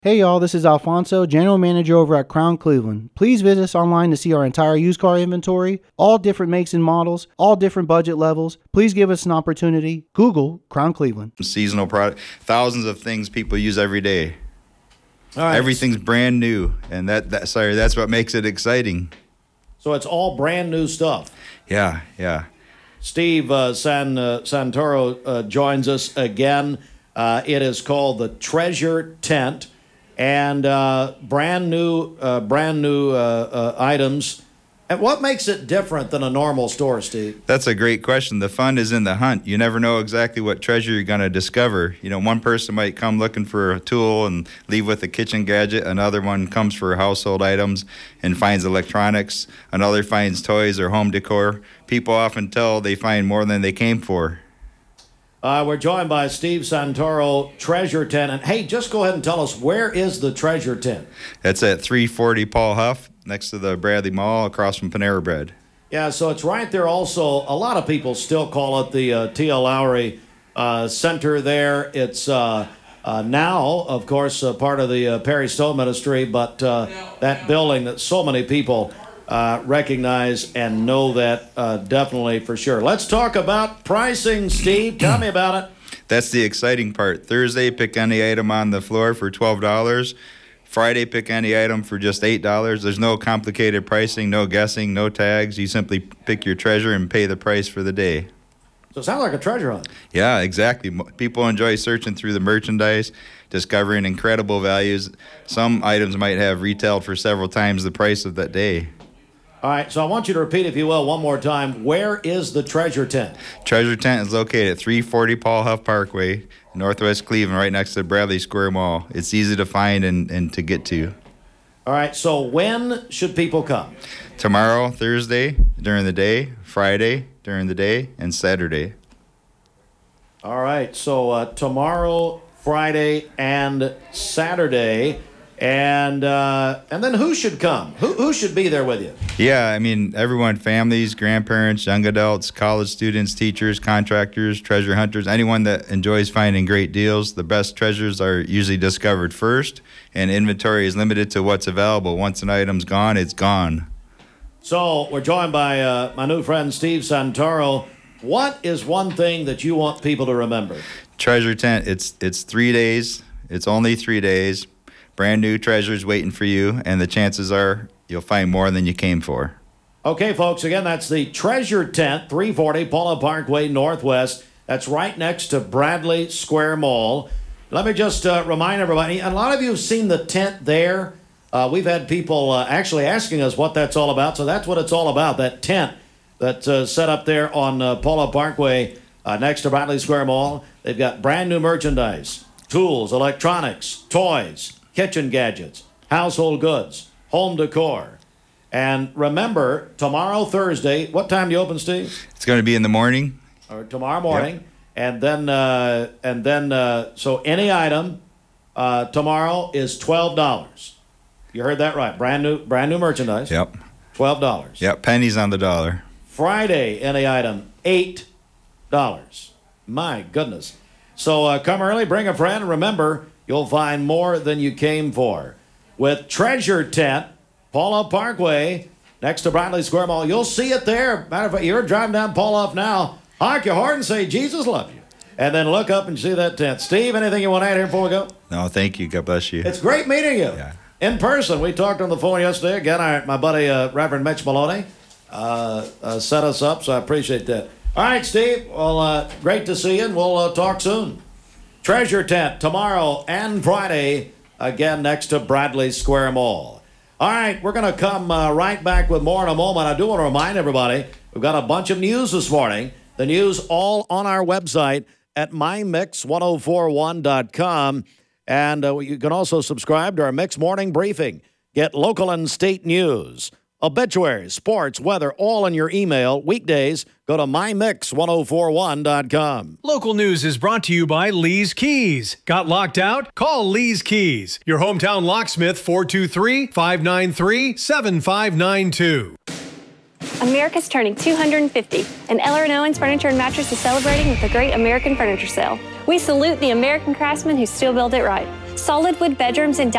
Hey y'all, this is Alfonso, General Manager over at Crown Cleveland. Please visit us online to see our entire used car inventory, all different makes and models, all different budget levels. Please give us an opportunity. Google Crown Cleveland. Seasonal product, thousands of things people use every day. All right. Everything's brand new, and that's what makes it exciting. So it's all brand new stuff. Yeah. Steve Santoro joins us again. It is called the Treasure Tent, and brand new items. And what makes it different than a normal store, Steve? That's a great question. The fun is in the hunt. You never know exactly what treasure you're going to discover. You know, one person might come looking for a tool and leave with a kitchen gadget. Another one comes for household items and finds electronics. Another finds toys or home decor. People often tell they find more than they came for. We're joined by Steve Santoro, Treasure Tent. And hey, just go ahead and tell us, where is the Treasure Tent? That's at 340 Paul Huff, next to the Bradley Mall, across from Panera Bread. Yeah, so it's right there also. A lot of people still call it the T.L. Lowry Center there. It's now, of course, part of the Perry Stowe Ministry, but that building that so many people recognize and know that definitely for sure. Let's talk about pricing, Steve. Tell me about it. That's the exciting part. Thursday, pick any item on the floor for $12. Friday, pick any item for just $8. There's no complicated pricing, no guessing, no tags. You simply pick your treasure and pay the price for the day. So it sounds like a treasure hunt. Yeah, exactly. People enjoy searching through the merchandise, discovering incredible values. Some items might have retailed for several times the price of that day. All right, so I want you to repeat, if you will, one more time. Where is the Treasure Tent? Treasure Tent is located at 340 Paul Huff Parkway, Northwest Cleveland, right next to Bradley Square Mall. It's easy to find and to get to. All right, so when should people come? Tomorrow, Thursday, during the day, Friday, during the day, and Saturday. All right, so tomorrow, Friday, and Saturday. And then who should come? Who should be there with you? Yeah, I mean, everyone, families, grandparents, young adults, college students, teachers, contractors, treasure hunters, anyone that enjoys finding great deals. The best treasures are usually discovered first, and inventory is limited to what's available. Once an item's gone, it's gone. So we're joined by my new friend, Steve Santoro. What is one thing that you want people to remember? Treasure Tent, it's 3 days. It's only 3 days. Brand new treasures waiting for you, and the chances are you'll find more than you came for. Okay, folks, again, that's the Treasure Tent, 340 Paula Parkway Northwest. That's right next to Bradley Square Mall. Let me just remind everybody, a lot of you have seen the tent there. We've had people actually asking us what that's all about, so that's what it's all about, that tent that's set up there on Paula Parkway next to Bradley Square Mall. They've got brand new merchandise, tools, electronics, toys, kitchen gadgets, household goods, home decor. And remember, tomorrow, Thursday, what time do you open, Steve? It's going to be in the morning. Or tomorrow morning. Yep. And then, so any item tomorrow is $12. You heard that right. Brand new merchandise. Yep. $12. Yep, pennies on the dollar. Friday, any item, $8. My goodness. So come early, bring a friend, and remember, you'll find more than you came for. With Treasure Tent, Paula Parkway, next to Bradley Square Mall. You'll see it there. Matter of fact, you're driving down Paula Huff now. Honk your horn and say, Jesus loves you. And then look up and see that tent. Steve, anything you want to add here before we go? No, thank you. God bless you. It's great meeting you. Yeah. In person. We talked on the phone yesterday. Again, my buddy, Reverend Mitch Maloney, set us up, so I appreciate that. All right, Steve. Well, great to see you, and we'll talk soon. Treasure Tent tomorrow and Friday, again next to Bradley Square Mall. All right, we're going to come right back with more in a moment. I do want to remind everybody, we've got a bunch of news this morning. The news all on our website at mymix1041.com. And you can also subscribe to our Mix Morning Briefing. Get local and state news, obituaries, sports, weather, all in your email. Weekdays, go to mymix1041.com. Local news is brought to you by Lee's Keys. Got locked out? Call Lee's Keys. Your hometown locksmith, 423-593-7592. America's turning 250, and Eller & Owens Furniture and Mattress is celebrating with the Great American Furniture Sale. We salute the American craftsmen who still build it right. Solid wood bedrooms and